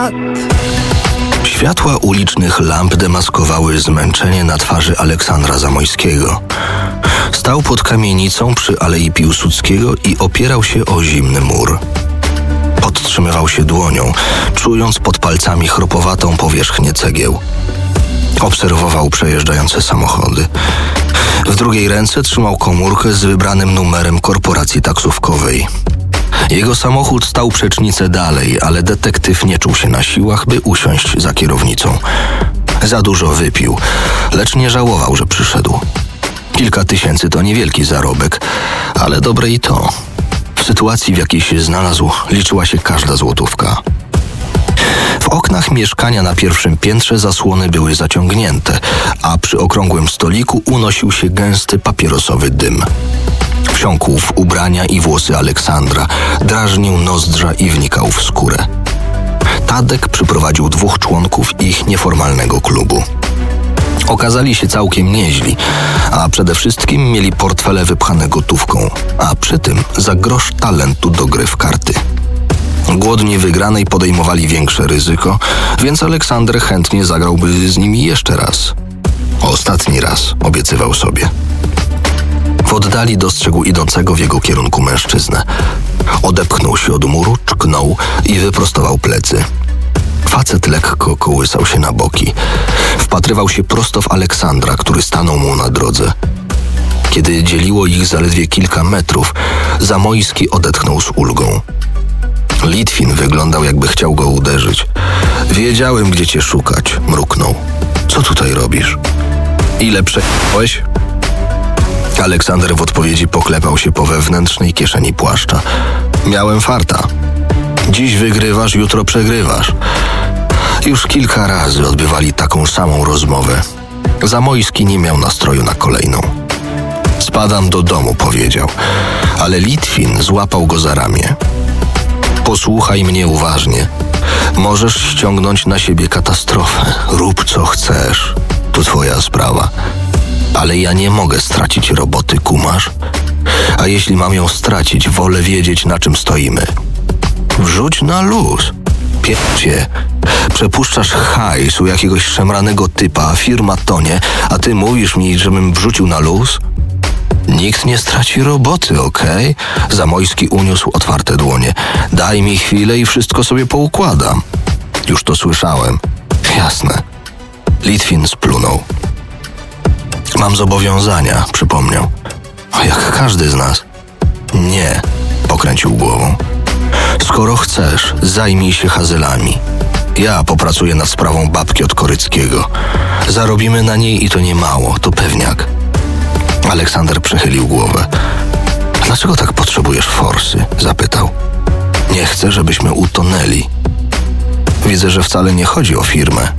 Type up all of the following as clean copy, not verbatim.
lat. Światła ulicznych lamp demaskowały zmęczenie na twarzy Aleksandra Zamojskiego. Stał pod kamienicą przy Alei Piłsudskiego i opierał się o zimny mur. Podtrzymywał się dłonią, czując pod palcami chropowatą powierzchnię cegieł. Obserwował przejeżdżające samochody. W drugiej ręce trzymał komórkę z wybranym numerem korporacji taksówkowej. Jego samochód stał przecznicę dalej, ale detektyw nie czuł się na siłach, by usiąść za kierownicą. Za dużo wypił, lecz nie żałował, że przyszedł. Kilka tysięcy to niewielki zarobek, ale dobre i to. W sytuacji, w jakiej się znalazł, liczyła się każda złotówka. W oknach mieszkania na pierwszym piętrze zasłony były zaciągnięte, a przy okrągłym stoliku unosił się gęsty papierosowy dym. Wsiąkł w ubrania i włosy Aleksandra, drażnił nozdrza i wnikał w skórę. Tadek przyprowadził 2 członków ich nieformalnego klubu. Okazali się całkiem nieźli, a przede wszystkim mieli portfele wypchane gotówką, a przy tym za grosz talentu do gry w karty. Głodni wygranej podejmowali większe ryzyko, więc Aleksander chętnie zagrałby z nimi jeszcze raz. Ostatni raz, obiecywał sobie. W oddali dostrzegł idącego w jego kierunku mężczyznę. Odepchnął się od muru, czknął i wyprostował plecy. Facet lekko kołysał się na boki. Wpatrywał się prosto w Aleksandra, który stanął mu na drodze. Kiedy dzieliło ich zaledwie kilka metrów, Zamojski odetchnął z ulgą. Litwin wyglądał, jakby chciał go uderzyć. Wiedziałem, gdzie cię szukać, mruknął. Co tutaj robisz? Ile przejechałeś? Aleksander w odpowiedzi poklepał się po wewnętrznej kieszeni płaszcza. Miałem farta. Dziś wygrywasz, jutro przegrywasz. Już kilka razy odbywali taką samą rozmowę. Zamojski nie miał nastroju na kolejną. Spadam do domu, powiedział, ale Litwin złapał go za ramię. Posłuchaj mnie uważnie. Możesz ściągnąć na siebie katastrofę. Rób co chcesz. To twoja sprawa. Ale ja nie mogę stracić roboty, kumasz? A jeśli mam ją stracić, wolę wiedzieć, na czym stoimy. Wrzuć na luz. Pierdzie. Przepuszczasz hajs u jakiegoś szemranego typa, a firma tonie, a ty mówisz mi, żebym wrzucił na luz? Nikt nie straci roboty, okej? Zamojski uniósł otwarte dłonie. Daj mi chwilę i wszystko sobie poukładam. Już to słyszałem. Jasne. Litwin splunął. Mam zobowiązania, przypomniał. A jak każdy z nas. Nie, pokręcił głową. Skoro chcesz, zajmij się hazylami. Ja popracuję nad sprawą babki od Koryckiego. Zarobimy na niej i to nie mało, to pewniak. Aleksander przechylił głowę. Dlaczego tak potrzebujesz forsy? Zapytał. Nie chcę, żebyśmy utonęli. Widzę, że wcale nie chodzi o firmę.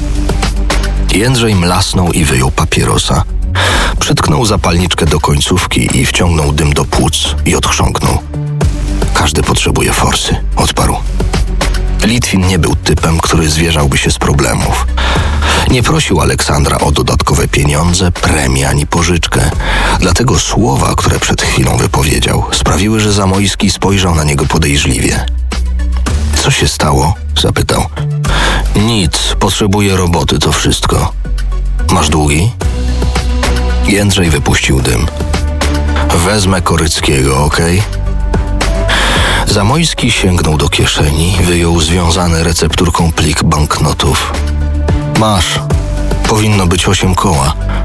Jędrzej mlasnął i wyjął papierosa. Przytknął zapalniczkę do końcówki i wciągnął dym do płuc i odchrząknął. Każdy potrzebuje forsy, odparł. Litwin nie był typem, który zwierzałby się z problemów. Nie prosił Aleksandra o dodatkowe pieniądze, premię ani pożyczkę. Dlatego słowa, które przed chwilą wypowiedział, sprawiły, że Zamojski spojrzał na niego podejrzliwie. Co się stało? Zapytał. Nic, potrzebuję roboty, to wszystko. Masz długi? Jędrzej wypuścił dym. Wezmę Koryckiego, okej? Zamojski sięgnął do kieszeni, wyjął związany recepturką plik banknotów. Masz. Powinno być 8 koła.